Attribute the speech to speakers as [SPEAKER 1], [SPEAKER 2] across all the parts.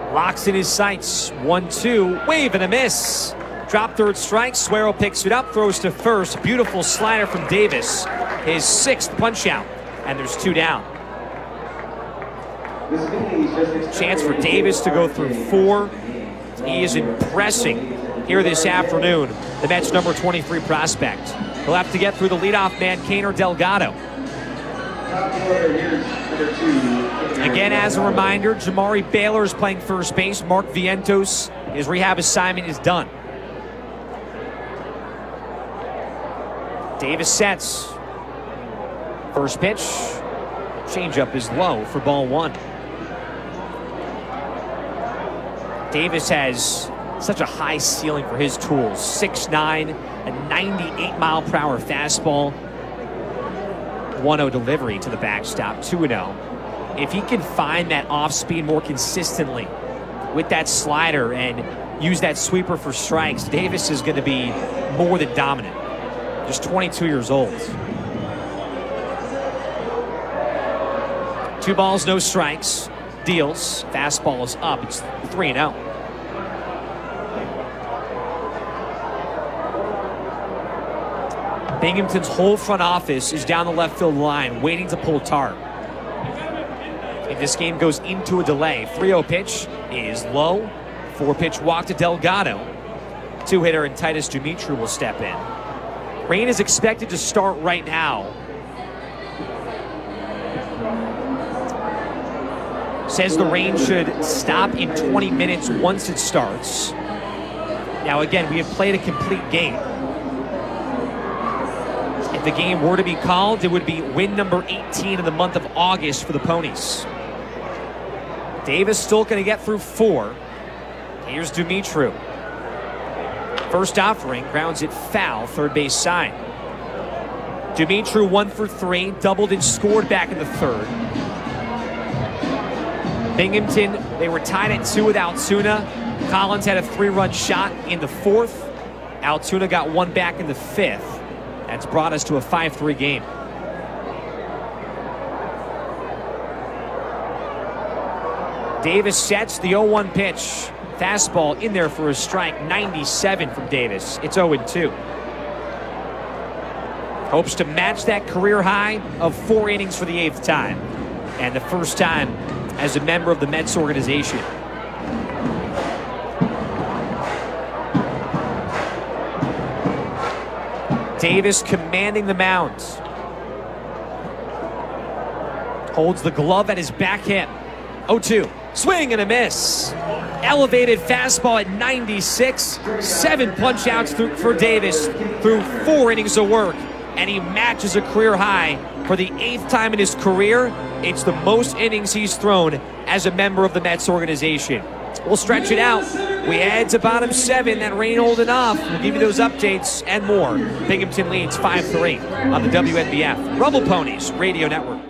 [SPEAKER 1] Locks in his sights. 1-2. Wave and a miss. Drop third strike. Suero picks it up. Throws to first. Beautiful slider from Davis. His 6th punch out. And there's 2 down. Chance for Davis to go through 4. He is impressing here this afternoon. The Mets' number 23 prospect. He'll have to get through the leadoff man, Keiner Delgado. Again, as a reminder, Jamari Baylor is playing first base. Mark Vientos, his rehab assignment is done. Davis sets. First pitch. Changeup is low for ball 1. Davis has such a high ceiling for his tools. 6'9", a 98-mile-per-hour fastball. 1-0 delivery to the backstop, 2-0. If he can find that off-speed more consistently with that slider and use that sweeper for strikes, Davis is going to be more than dominant. Just 22 years old. 2 balls, no strikes. Deals. Fastball is up. It's 3-0. Binghamton's whole front office is down the left field line, waiting to pull Tarp. If this game goes into a delay, 3-0 pitch is low. 4-pitch walk to Delgado. 2-hitter and Titus Dumitru will step in. Rain is expected to start right now. Says the rain should stop in 20 minutes once it starts. Now again, we have played a complete game. If the game were to be called, it would be win number 18 in the month of August for the Ponies. Davis still going to get through 4. Here's Dumitru. First offering, grounds it foul, third base side. Dumitru 1 for 3, doubled and scored back in the 3rd. Binghamton, they were tied at 2 with Altoona. Collins had a 3-run shot in the 4th. Altoona got 1 back in the 5th. That's brought us to a 5-3 game. Davis sets the 0-1 pitch. Fastball in there for a strike. 97 from Davis. It's 0-2. Hopes to match that career high of 4 innings for the 8th time. And the first time as a member of the Mets organization. Davis commanding the mound. Holds the glove at his back hip. 0-2. Swing and a miss. Elevated fastball at 96. 7 punch outs for Davis through 4 innings of work. And he matches a career high for the 8th time in his career. It's the most innings he's thrown as a member of the Mets organization. We'll stretch it out. We head to bottom 7. That rain holding off. We'll give you those updates and more. Binghamton leads 5-3 on the WNBF Rumble Ponies Radio Network.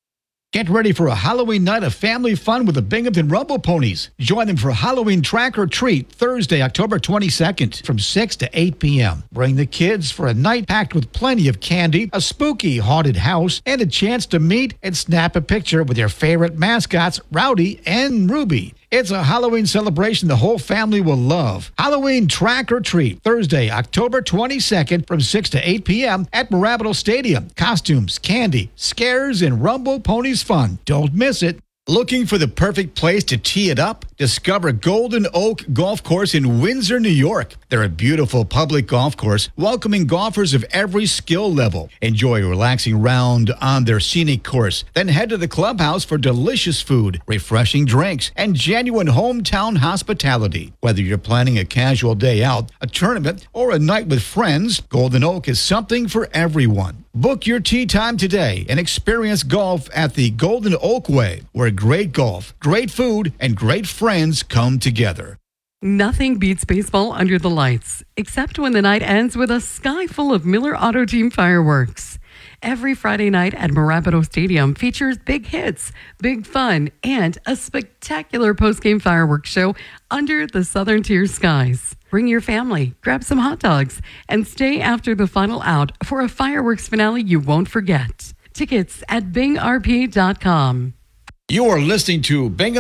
[SPEAKER 2] Get ready for a Halloween night of family fun with the Binghamton Rumble Ponies. Join them for Halloween Track or Treat Thursday, October 22nd from 6 to 8 p.m. Bring the kids for a night packed with plenty of candy, a spooky haunted house, and a chance to meet and snap a picture with your favorite mascots, Rowdy and Ruby. It's a Halloween celebration the whole family will love. Halloween Track or Treat, Thursday, October 22nd from 6 to 8 p.m. at Marabito Stadium. Costumes, candy, scares, and Rumble Ponies fun. Don't miss it. Looking for the perfect place to tee it up? Discover Golden Oak Golf Course in Windsor, New York. They're a beautiful public golf course welcoming golfers of every skill level. Enjoy a relaxing round on their scenic course. Then head to the clubhouse for delicious food, refreshing drinks, and genuine hometown hospitality. Whether you're planning a casual day out, a tournament, or a night with friends, Golden Oak is something for everyone. Book your tee time today and experience golf at the Golden Oak Way, where great golf, great food, and great friends come together.
[SPEAKER 3] Nothing beats baseball under the lights, except when the night ends with a sky full of Miller Auto Team fireworks. Every Friday night at Marabito Stadium features big hits, big fun, and a spectacular post-game fireworks show under the Southern Tier skies. Bring your family, grab some hot dogs, and stay after the final out for a fireworks finale you won't forget. Tickets at bingrpa.com.
[SPEAKER 2] You are listening to Bingham